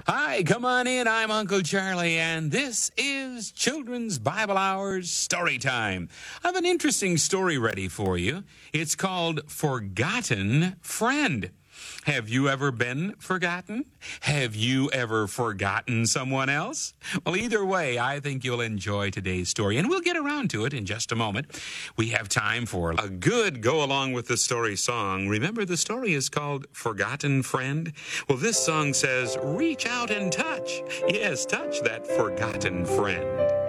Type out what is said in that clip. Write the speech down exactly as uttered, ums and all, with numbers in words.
Hi, come on in. I'm Uncle Charlie, and this is Children's Bible Hours Story Time. I have an interesting story ready for you. It's called Forgotten Friend. Have you ever been forgotten? Have you ever forgotten someone else? Well, either way, I think you'll enjoy today's story, and we'll get around to it in just a moment. We have time for a good go-along with the story song. Remember, the story is called Forgotten Friend? Well, this song says, reach out and touch. Yes, touch that forgotten friend.